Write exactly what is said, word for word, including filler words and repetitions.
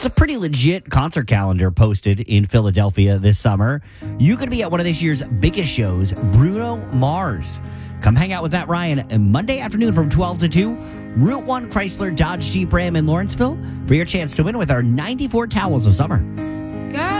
It's a pretty legit concert calendar posted in Philadelphia this summer. You could be at one of this year's biggest shows, Bruno Mars. Come hang out with Matt Ryan on Monday afternoon from twelve to two, Route one Chrysler Dodge Jeep Ram in Lawrenceville for your chance to win with our ninety-four Towels of Summer. God.